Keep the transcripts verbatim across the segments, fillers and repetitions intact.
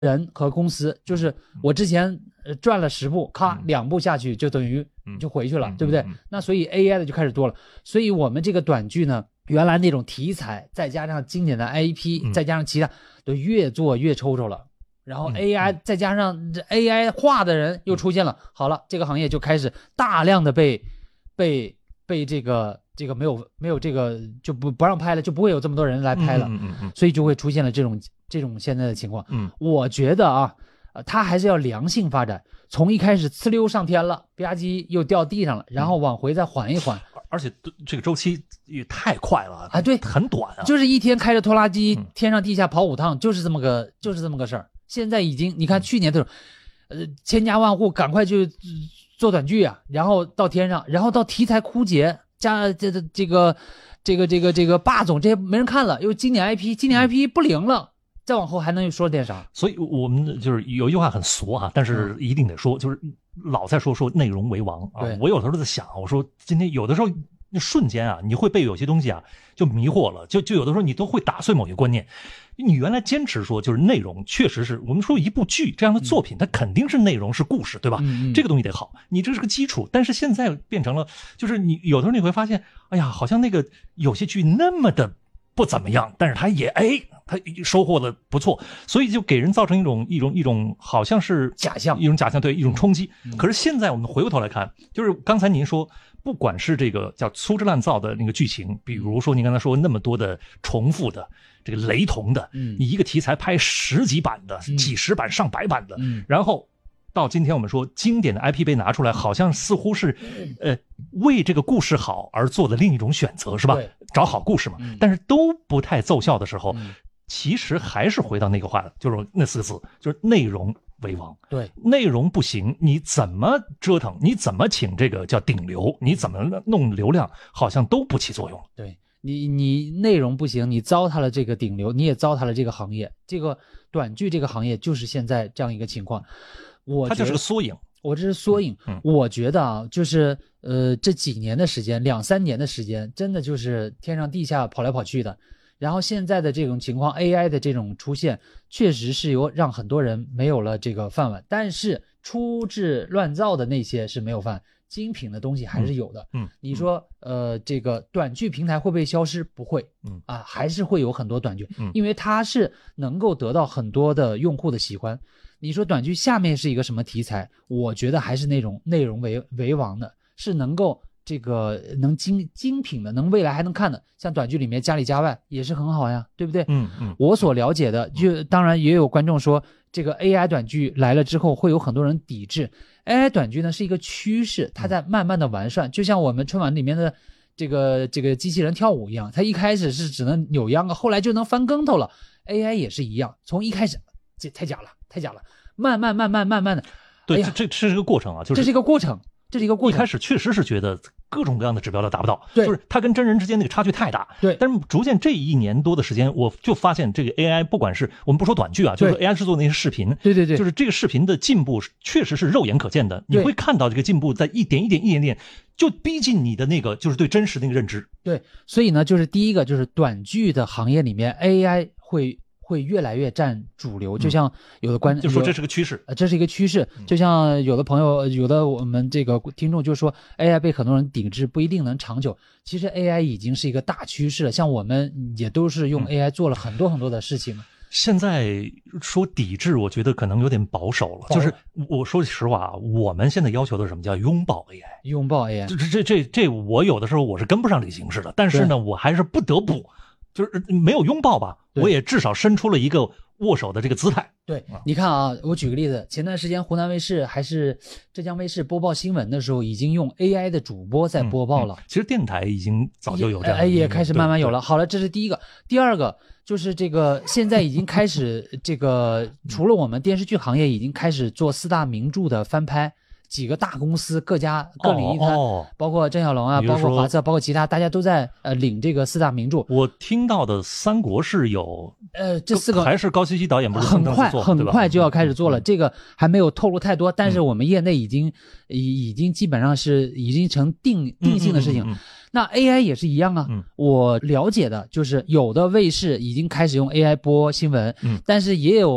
人和公司，就是我之前赚了十步，咔两步下去就等于就回去了， 嗯、 对不对、嗯？那所以 A I 的就开始多了，所以我们这个短剧呢，原来那种题材，再加上经典的 I P，、嗯、再加上其他，都越做越抽抽了。然后 A I、嗯、再加上 A I 画的人又出现了，嗯、好了，这个行业就开始大量的被被被这个这个没有没有这个就不不让拍了，就不会有这么多人来拍了， 嗯嗯嗯、 所以就会出现了这种这种现在的情况。 嗯， 我觉得啊，呃，它还是要良性发展，从一开始呲溜上天了，吧唧又掉地上了，然后往回再缓一缓。 嗯、而且这个周期也太快了啊，对， 很短啊， 就是一天开着拖拉机、嗯、天上地下跑五趟，就是这么个就是这么个事儿。现在已经你看去年的时候，呃，千家万户赶快去做短剧啊，然后到天上，然后到题材枯竭，加这这这个这个这个这个霸总这些没人看了，又经典 I P， 经典 I P 不灵了。再往后还能说点啥？ 所以我们就是有一句话很俗啊，但是一定得说，就是老在说说内容为王啊。我有时候在想，我说今天有的时候瞬间啊，你会被有些东西啊就迷惑了，就就有的时候你都会打碎某些观念。你原来坚持说就是内容，确实是我们说一部剧这样的作品，它肯定是内容是故事，对吧？ 嗯嗯这个东西得好，你这是个基础。但是现在变成了，就是你有的时候你会发现，哎呀，好像那个有些剧那么的不怎么样，但是它也哎。他收获的不错，所以就给人造成一种一种一种好像是假象， 一种假象，对，一种冲击。 嗯、 可是现在我们回过头来看，就是刚才您说，不管是这个叫粗制滥造的那个剧情，比如说您刚才说那么多的重复的、这个雷同的， 嗯， 你一个题材拍十几版的、 嗯、 几十版、上百版的， 嗯， 然后到今天我们说经典的 I P 被拿出来，好像似乎是呃为这个故事好而做的另一种选择，是吧？找好故事嘛， 嗯、 但是都不太奏效的时候。 嗯其实还是回到那个话，就是那四个字，就是内容为王。 对， 内容不行，你怎么折腾，你怎么请这个叫顶流，你怎么弄流量，好像都不起作用。 对你，你内容不行，你糟蹋了这个顶流，你也糟蹋了这个行业。这个短剧这个行业就是现在这样一个情况。我它就是个缩影。 我这是缩影。 嗯， 我觉得啊，就是呃这几年的时间，两三年的时间，真的就是天上地下跑来跑去的。然后现在的这种情况 A I 的这种出现确实是有让很多人没有了这个饭碗，但是粗制乱造的那些是没有饭，精品的东西还是有的。 嗯， 你说呃这个短剧平台会不会消失？不会。 嗯啊，还是会有很多短剧， 嗯， 因为它是能够得到很多的用户的喜欢。你说短剧下面是一个什么题材？我觉得还是那种内容为为王的，是能够这个能精精品的，能未来还能看的，像短剧里面家里家外也是很好呀，对不对？ 嗯嗯， 我所了解的，就当然也有观众说，这个 A I 短剧来了之后，会有很多人抵制。A I 短剧呢是一个趋势，它在慢慢的完善，就像我们春晚里面的这个这个机器人跳舞一样，它一开始是只能扭秧歌，后来就能翻跟头了。A I 也是一样，从一开始这太假了，太假了，慢慢慢慢慢慢的， 对， 哎呀， 这这这是个过程啊，就是这是一个过程。这是一个过程， 一开始确实是觉得各种各样的指标都达不到， 对， 就是它跟真人之间那个差距太大， 对。 但是逐渐这一年多的时间，我就发现这个 A I， 不管是我们不说短剧啊，就是 A I 制作那些视频， 对对对， 就是这个视频的进步确实是肉眼可见的，你会看到这个进步在一点一点一点点就逼近你的那个就是对真实的那个认知。 对，所以呢，就是第一个就是短剧的行业里面 A I 会。会越来越占主流，就像有的观、 嗯、就说这是个趋势， 呃，这是一个趋势。就像有的朋友，有的我们这个听众就说 A I 被很多人抵制，不一定能长久。其实 A I 已经是一个大趋势了，像我们也都是用 A I 做了很多很多的事情。嗯、 现在说抵制，我觉得可能有点保守了。就是我说实话啊，我们现在要求的是什么叫拥抱 A I， 拥抱 A I。 这这这这，我有的时候我是跟不上这个形势的，但是呢，我还是不得不。就是没有拥抱吧，我也至少伸出了一个握手的这个姿态。 对，你看啊，我举个例子，前段时间湖南卫视还是浙江卫视播报新闻的时候，已经用 A I 的主播在播报了。 嗯嗯、其实电台已经早就有这样的， 哎，也开始慢慢有了。好了，这是第一个，第二个就是这个现在已经开始这个，除了我们电视剧行业已经开始做四大名著的翻拍。几个大公司各家各领一摊、 哦哦， 包括郑晓龙啊，包括华策，包括其他，大家都在呃领这个四大名著。 我听到的三国是有呃这四个还是高希希导演不是很快很快就要开始做了， 嗯、 这个还没有透露太多，但是我们业内已经、嗯、已经基本上是已经成定定性的事情。 嗯嗯嗯嗯那 A I 也是一样啊、 嗯， 我了解的就是有的卫视已经开始用 A I 播新闻， 嗯， 但是也有。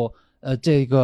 呃这个。